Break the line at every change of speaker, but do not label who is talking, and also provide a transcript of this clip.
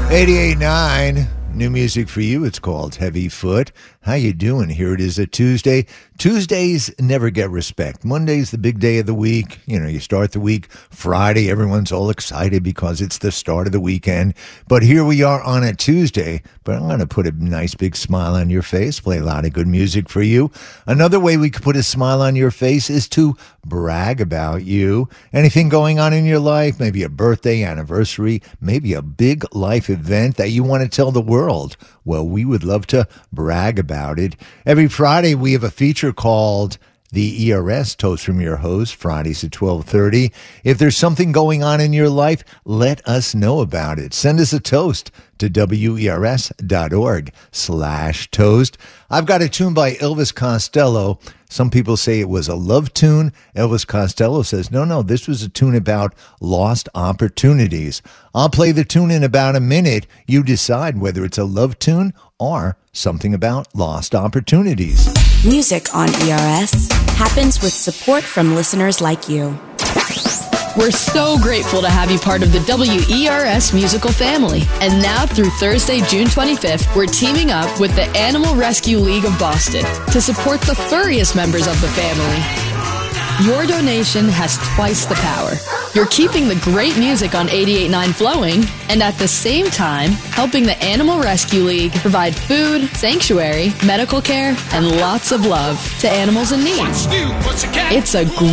88.9, new music for you. It's called Heavy Foot. How you doing? Here it is a Tuesday. Tuesdays never get respect. Monday's the big day of the week. You know, you start the week. Friday, everyone's all excited because it's the start of the weekend. But here we are on a Tuesday. But I'm going to put a nice big smile on your face, play a lot of good music for you. Another way we could put a smile on your face is to brag about you. Anything going on in your life, maybe a birthday, anniversary, maybe a big life event that you want to tell the world. Well, we would love to brag about it. Every Friday, we have a feature called the ERS Toast from Your Host, Fridays at 12:30. If there's something going on in your life, let us know about it. Send us a toast to wers.org/toast. I've got a tune by Elvis Costello. Some people say it was a love tune. Elvis Costello says, no, this was a tune about lost opportunities. I'll play the tune in about a minute. You decide whether it's a love tune or something about lost opportunities.
Music on ERS happens with support from listeners like you.
We're so grateful to have you part of the WERS musical family. And now through Thursday, June 25th, we're teaming up with the Animal Rescue League of Boston to support the furriest members of the family. Your donation has twice the power. You're keeping the great music on 88.9 flowing, and at the same time, helping the Animal Rescue League provide food, sanctuary, medical care, and lots of love to animals in need. It's a